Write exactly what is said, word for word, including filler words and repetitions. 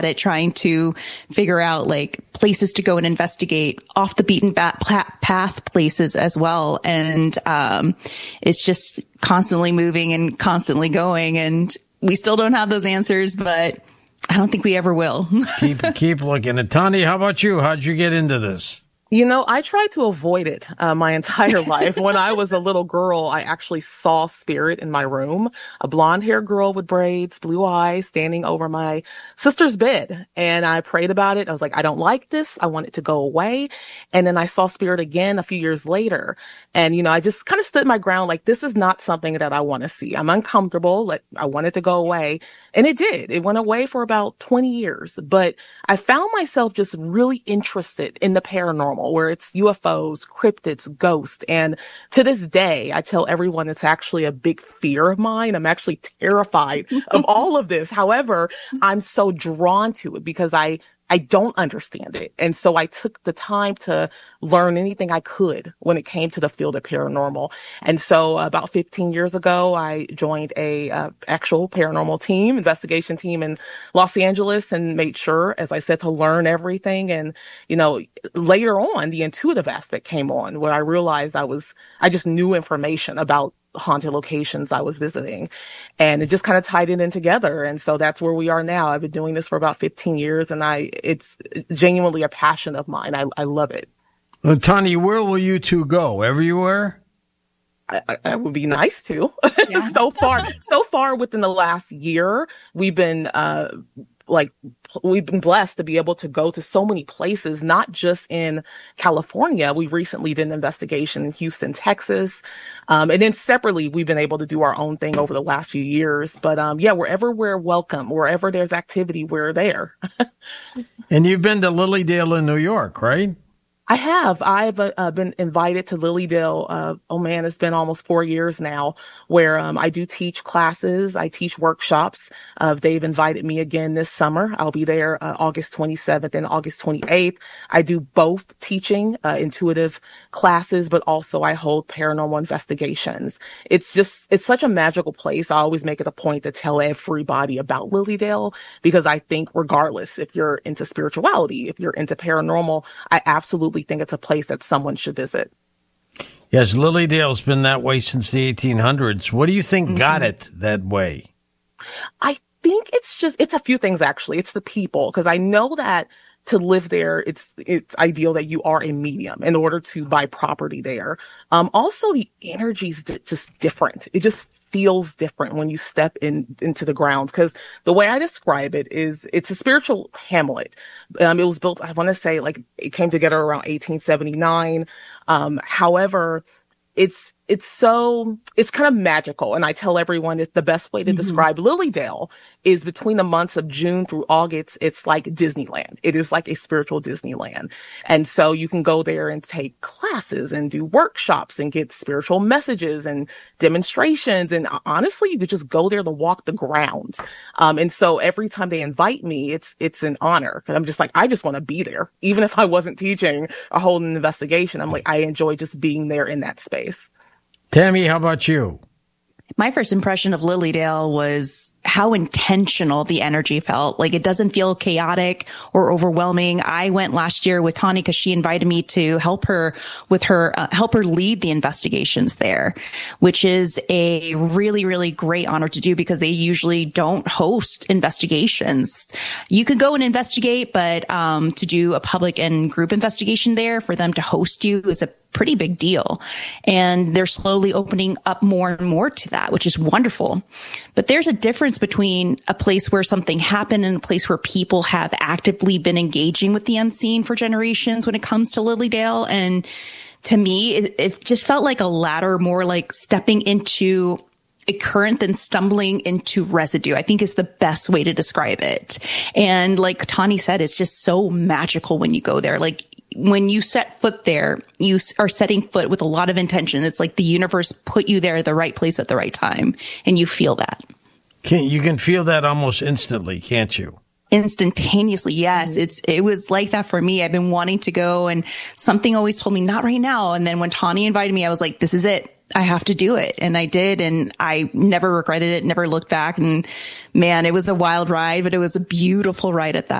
it, trying to figure out like places to go and investigate, off the beaten path places as well. And um, it's just constantly moving and constantly going. And we still don't have those answers, but I don't think we ever will. keep keep looking. And Tani, how about you? How'd you get into this? You know, I tried to avoid it uh, my entire life. When I was a little girl, I actually saw spirit in my room, a blonde-haired girl with braids, blue eyes, standing over my sister's bed. And I prayed about it. I was like, I don't like this. I want it to go away. And then I saw spirit again a few years later. And, you know, I just kind of stood my ground like, this is not something that I want to see. I'm uncomfortable. Like, I want it to go away. And it did. It went away for about twenty years. But I found myself just really interested in the paranormal, where it's U F Os, cryptids, ghosts. And to this day, I tell everyone it's actually a big fear of mine. I'm actually terrified of all of this. However, I'm so drawn to it because I I don't understand it. And so I took the time to learn anything I could when it came to the field of paranormal. And so uh, about fifteen years ago, I joined a uh, actual paranormal team, investigation team in Los Angeles, and made sure, as I said, to learn everything. And, you know, later on, the intuitive aspect came on, where I realized I was, I just knew information about haunted locations I was visiting, and it just kind of tied it in together. And so that's where we are now. I've been doing this for about fifteen years, and I, it's genuinely a passion of mine. I, I love it. Well, Tani, where will you two go? Everywhere? I, I, I would be nice to. Yeah. so far, so far within the last year, we've been, uh, like, we've been blessed to be able to go to so many places, not just in California. We recently did an investigation in Houston, Texas. Um, and then separately, we've been able to do our own thing over the last few years. But, um, yeah, wherever we're welcome, wherever there's activity, we're there. And you've been to Lilydale in New York, right? I have. I've uh, been invited to Lilydale. Uh, oh man, it's been almost four years now, where um, I do teach classes. I teach workshops. Uh, they've invited me again this summer. I'll be there uh, August twenty-seventh and August twenty-eighth. I do both teaching uh, intuitive classes, but also I hold paranormal investigations. It's just, it's such a magical place. I always make it a point to tell everybody about Lilydale, because I think regardless if you're into spirituality, if you're into paranormal, I absolutely think it's a place that someone should visit. Yes, Lilydale's been that way since the eighteen hundreds. What do you think mm-hmm. got it that way? I think it's just, it's a few things actually. It's the people, because I know that to live there, it's it's ideal that you are a medium in order to buy property there. Um, also, the energy's d- just different. It just feels different when you step in into the grounds, because the way I describe it is it's a spiritual hamlet. Um, it was built, I want to say, like it came together around eighteen seventy-nine. Um, however, it's it's so it's kind of magical, and I tell everyone it's the best way to mm-hmm. describe Lilydale is between the months of June through August. It's like Disneyland. It is like a spiritual Disneyland, and so you can go there and take classes and do workshops and get spiritual messages and demonstrations. And honestly, you could just go there to walk the grounds. Um, and so every time they invite me, it's it's an honor, because I'm just like, I just want to be there, even if I wasn't teaching or holding an investigation. I'm like, I enjoy just being there in that space. Tammy, how about you? My first impression of Lilydale was how intentional the energy felt. Like, it doesn't feel chaotic or overwhelming. I went last year with Tani because she invited me to help her with her, uh, help her lead the investigations there, which is a really, really great honor to do, because they usually don't host investigations. You could go and investigate, but, um, to do a public and group investigation there, for them to host you is a pretty big deal. And they're slowly opening up more and more to that, which is wonderful. But there's a difference between a place where something happened and a place where people have actively been engaging with the unseen for generations when it comes to Lilydale. And to me, it, it just felt like a ladder, more like stepping into a current than stumbling into residue, I think is the best way to describe it. And like Tani said, it's just so magical when you go there. Like, when you set foot there, you are setting foot with a lot of intention. It's like the universe put you there at the right place at the right time, and you feel that. Can, you can feel that almost instantly, can't you? Instantaneously, yes. It's it was like that for me. I've been wanting to go, and something always told me, not right now. And then when Tani invited me, I was like, this is it. I have to do it. And I did. And I never regretted it, never looked back. And man, it was a wild ride, but it was a beautiful ride at that.